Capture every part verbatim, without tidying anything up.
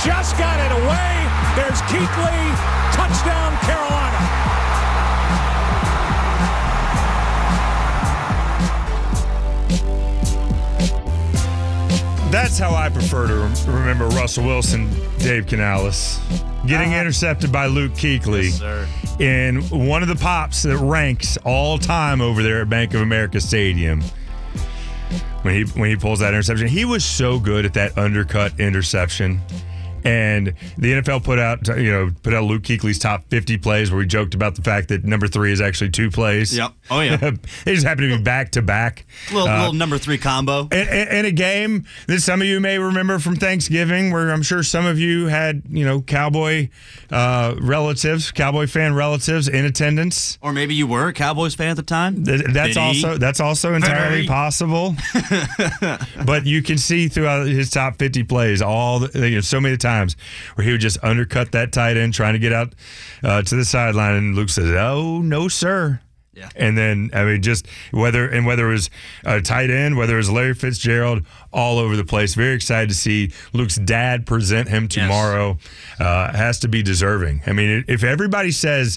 just got it away. There's Kuechly. Touchdown, Carolina. That's how I prefer to rem- remember Russell Wilson, Dave Canales. Getting uh, intercepted by Luke Kuechly yes, sir. in one of the pops that ranks all time over there at Bank of America Stadium. When he when he pulls that interception, he was so good at that undercut interception. And the N F L put out, you know, put out Luke Kuechly's top fifty plays, where we joked about the fact that number three is actually two plays. Yep. Oh, yeah. They just happen to be back to back. Little uh, little number three combo. In, in a game that some of you may remember from Thanksgiving, where I'm sure some of you had, you know, Cowboy uh, relatives, Cowboy fan relatives in attendance. Or maybe you were a Cowboys fan at the time. Th- that's Did also he? that's also entirely Very. possible. But you can see throughout his top fifty plays, all the, you know, so many times where he would just undercut that tight end trying to get out uh, to the sideline, and Luke says, "Oh no, sir." Yeah. And then I mean, just whether and whether it was a tight end, whether it was Larry Fitzgerald, all over the place. Very excited to see Luke's dad present him tomorrow. Yes. Uh, has to be deserving. I mean, if everybody says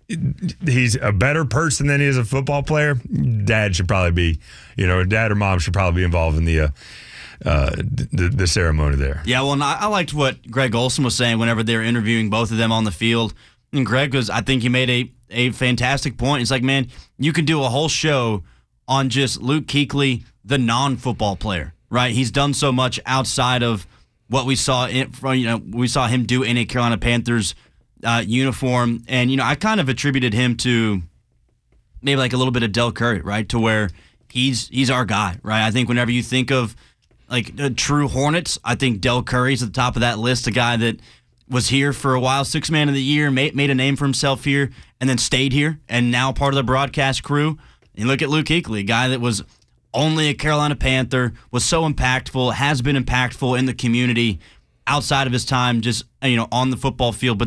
he's a better person than he is a football player, dad should probably be, you know, dad or mom should probably be involved in the uh, uh, the, the ceremony there. Yeah, well, and I, I liked what Greg Olson was saying whenever they were interviewing both of them on the field. And Greg was, I think he made a, a fantastic point. It's like, man, you can do a whole show on just Luke Kuechly, the non-football player, right? He's done so much outside of what we saw in, from, you know, we saw him do in a Carolina Panthers uh, uniform. And, you know, I kind of attributed him to maybe like a little bit of Del Curry, right? To where he's he's our guy, right? I think whenever you think of like the true Hornets, I think Del Curry's at the top of that list, a guy that was here for a while, six man of the year, made, made a name for himself here, and then stayed here, and now part of the broadcast crew. And look at Luke Kuechly, a guy that was only a Carolina Panther, was so impactful, has been impactful in the community outside of his time just, you know, on the football field. But